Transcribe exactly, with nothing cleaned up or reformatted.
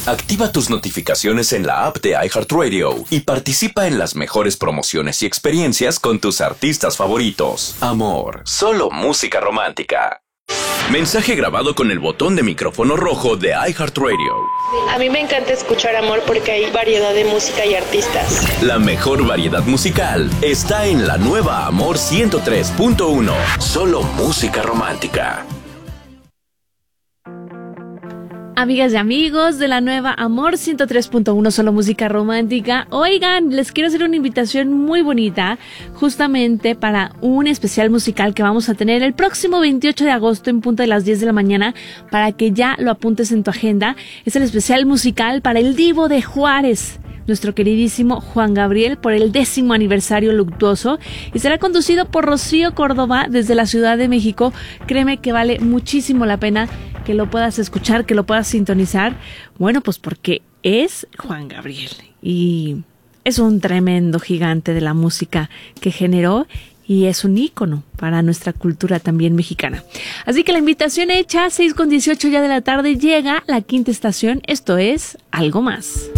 Activa tus notificaciones en la app de iHeartRadio y participa en las mejores promociones y experiencias con tus artistas favoritos. Amor, solo música romántica. Mensaje grabado con el botón de micrófono rojo de iHeartRadio. A mí me encanta escuchar Amor porque hay variedad de música y artistas. La mejor variedad musical está en la nueva Amor ciento tres punto uno. Solo música romántica. Amigas y amigos de la nueva Amor ciento tres punto uno, solo música romántica. Oigan, les quiero hacer una invitación muy bonita justamente para un especial musical que vamos a tener el próximo veintiocho de agosto en punto de las diez de la mañana, para que ya lo apuntes en tu agenda. Es el especial musical para el Divo de Juárez, nuestro queridísimo Juan Gabriel, por el décimo aniversario luctuoso, y será conducido por Rocío Córdoba desde la Ciudad de México. Créeme que vale muchísimo la pena que lo puedas escuchar, que lo puedas sintonizar. Bueno, pues porque es Juan Gabriel y es un tremendo gigante de la música que generó y es un ícono para nuestra cultura también mexicana. Así que la invitación hecha, seis con dieciocho ya de la tarde, llega la quinta estación. Esto es Algo Más.